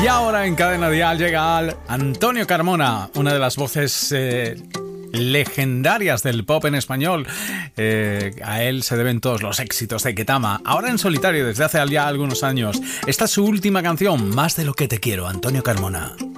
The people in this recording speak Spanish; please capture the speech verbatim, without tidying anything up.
Y ahora en Cadena Dial llega al Antonio Carmona, una de las voces eh, legendarias del pop en español. Eh, a él se deben todos los éxitos de Ketama. Ahora en solitario desde hace ya algunos años. Esta es su última canción, Más de lo que te quiero, Antonio Carmona.